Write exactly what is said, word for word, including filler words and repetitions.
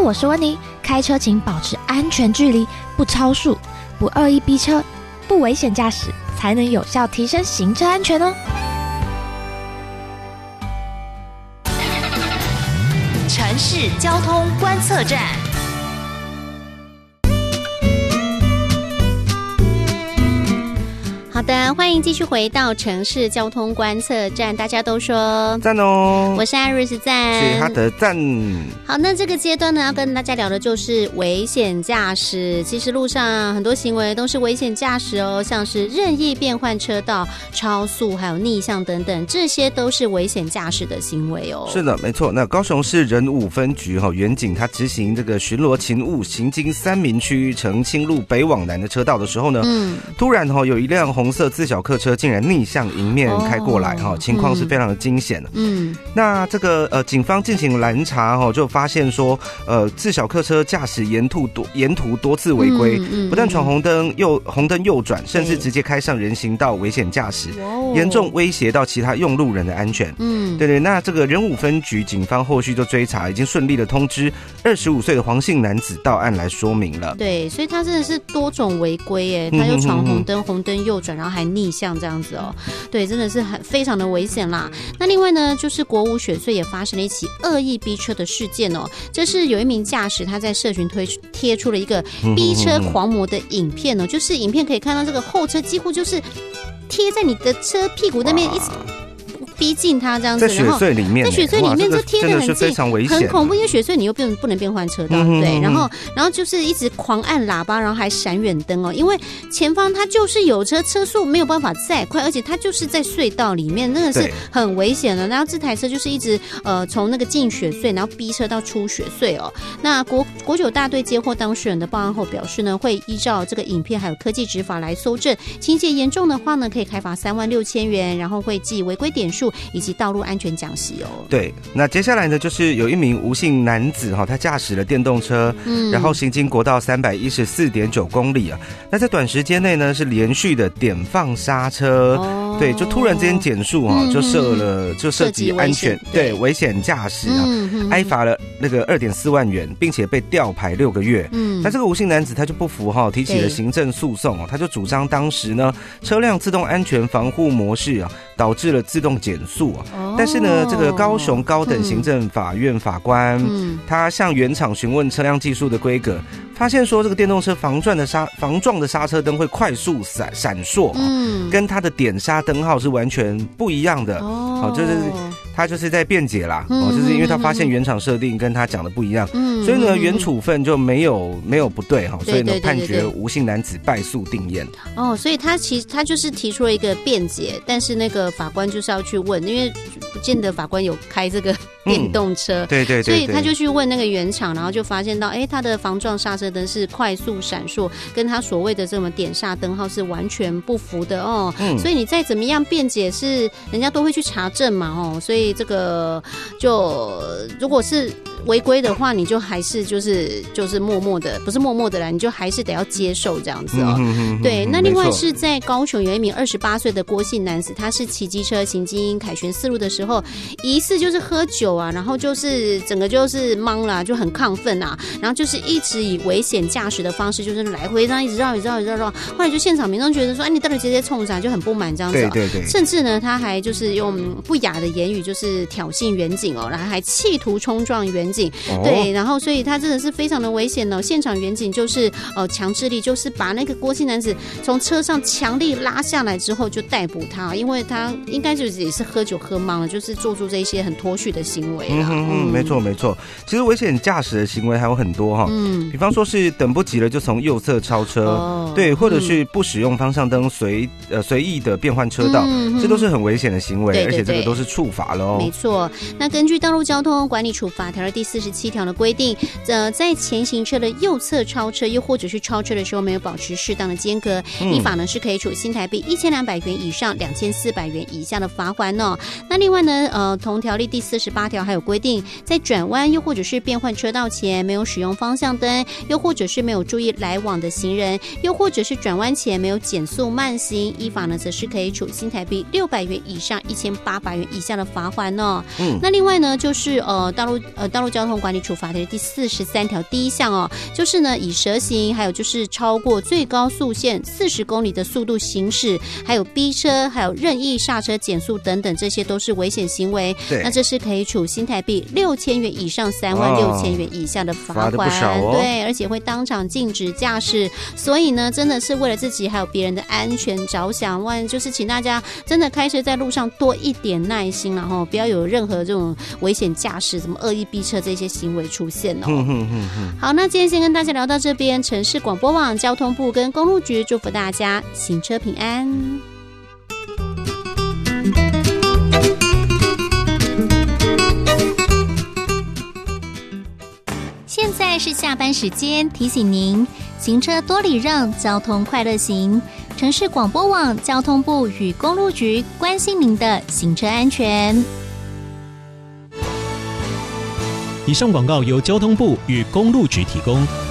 我是温妮，开车请保持安全距离，不超速，不恶意逼车，不危险驾驶，才能有效提升行车安全哦。 城市交通观测站。好的，欢迎继续回到城市交通观测站。大家都说赞哦， 我是艾瑞斯赞， 是他的赞。 好，那这个阶段呢，要跟大家聊的就是危险驾驶。其实路上很多行为都是危险驾驶哦，像是任意变换车道、超速，还有逆向等等，这些都是危险驾驶的行为哦。 是的，没错。那高雄市仁武分局哈员警他执行这个巡逻勤务，行经三民区澄清路北往南的车道的时候呢，嗯，突然哈有一辆红色自小客车竟然逆向迎面开过来哈、哦，情况是非常的惊险的。嗯，那这个呃警方进行拦查哈、哦，就发现说呃自小客车驾驶沿途多沿途多次违规，嗯嗯、不但闯红灯右红灯右转，甚至直接开上人行道，危险驾驶，严重威胁到其他用路人的安全。嗯，对对。那这个仁武分局警方后续就追查，已经顺利的通知二十五岁的黄姓男子到案来说明了。 对，所以他真的是多种违规耶，他又闯红灯，红灯右转，然后还逆向这样子哦，对，真的是很非常的危险啦。那另外呢，就是国五雪隧也发生了一起恶意逼车的事件哦。这是有一名驾驶他在社群推贴出了一个逼车狂魔的影片哦，就是影片可以看到这个后车几乎就是贴在你的车屁股那边一直逼近他这样子， 在雪隧里面， 在雪隧里面就贴得很近，很恐怖，因为雪隧你又不能不能变换车道，嗯、对，然后然后就是一直狂按喇叭，然后还闪远灯哦，因为前方它就是有车，车速没有办法再快，而且它就是在隧道里面，真的是很危险的。然后这台车就是一直呃从那个进雪隧，然后逼车到出雪隧哦。那国国九大队接获当事人的报案后表示呢，会依照这个影片还有科技执法来搜证，情节严重的话呢，可以开罚三万六千元，然后会记违规点数以及道路安全讲习哦。 对，那接下来呢，就是有一名吴姓男子哈，他驾驶了电动车，嗯，然后行经国道三百一十四点九公里啊，那在短时间内呢，是连续的点放刹车，哦、对，就突然之间减速哈、嗯，就涉了就涉及安全对危险驾驶啊，嗯、挨罚了那个二点四万元，并且被吊牌六个月。嗯，那这个吴姓男子他就不服哈，提起了行政诉讼哦，他就主张当时呢车辆自动安全防护模式啊，导致了自动减速啊。哦、但是呢，这个高雄高等行政法院法官，嗯、他向原厂询问车辆技术的规格，发现说这个电动车防撞的刹防撞的刹车灯会快速闪闪烁，嗯，跟它的点刹灯号是完全不一样的。哦，哦就是他就是在辩解啦，嗯、哦，就是因为他发现原厂设定跟他讲的不一样，嗯、所以呢，原处分就没有没有不对哈，所以呢，判决吴姓男子败诉定谳。 哦，所以他其实他就是提出了一个辩解，但是那个法官就是要去问，因为不见得法官有开这个电动车， 嗯、对, 对, 对, 对， 所以他就去问那个原厂，然后就发现到，哎，他的防撞刹车灯是快速闪烁，跟他所谓的这么点刹灯号是完全不符的哦。嗯、所以你再怎么样辩解，是人家都会去查证嘛，哦，所以这个就如果是违规的话，你就还是就是就是默默的，不是默默的啦，你就还是得要接受这样子哦。嗯、哼哼哼对，那另外是在高雄有一名二十八岁的郭姓男子，他是骑机车行经凯旋四路的时候，疑似就是喝酒啊，然后就是整个就是懵啦，就很亢奋啊，然后就是一直以危险驾驶的方式，就是来回这样一直绕一直绕一直绕，后来就现场民众觉得说，哎，你到底直接冲啥，就很不满这样子、哦。对对对。甚至呢，他还就是用不雅的言语，就是挑衅远警哦，然后还企图冲撞远警，哦、对，然后所以他真的是非常的危险哦。现场远警就是呃强制力，就是把那个郭姓男子从车上强力拉下来之后就逮捕他，因为他应该就是也是喝酒喝懵了，就是做出这一些很脱序的行为啦。 嗯嗯，没错没错。其实危险驾驶的行为还有很多哈，嗯，比方说是等不及了就从右侧超车，哦、对，或者是不使用方向灯随呃随意的变换车道，嗯、这都是很危险的行为，对对对，而且这个都是处罚了哦。 没错，那根据道路交通管理处罚条例第四十七条的规定，呃，在前行车的右侧超车，又或者是超车的时候没有保持适当的间隔，嗯、依法呢是可以处新台币一千两百元以上两千四百元以下的罚锾哦。那另外呢，呃，同条例第四十八条还有规定，在转弯又或者是变换车道前没有使用方向灯，又或者是没有注意来往的行人，又或者是转弯前没有减速慢行，依法呢则是可以处新台币六百元以上一千八百元以下的罚锾哦。嗯，那另外呢就是呃道路呃道路交通管理处罚条第四十三条第一项哦，就是呢以蛇行，还有就是超过最高速限四十公里的速度行驶，还有逼车，还有任意刹车减速等等，这些都是危险行为。那这是可以处新台币六千元以上三万六千元以下的罚款， 哦、 对，而且会当场禁止驾驶。所以呢，真的是为了自己还有别人的安全着想，万就是请大家真的开车在路上多一点耐心，然后不要有任何这种危险驾驶、什么恶意逼车这些行为出现哦。 嗯嗯嗯嗯、 好，那今天先跟大家聊到这边，城市广播网、交通部跟公路局祝福大家行车平安。 现在是下班时间，提醒您行车多礼让，交通快乐行。城市广播网、交通部与公路局关心您的行车安全。 以上广告由交通部与公路局提供。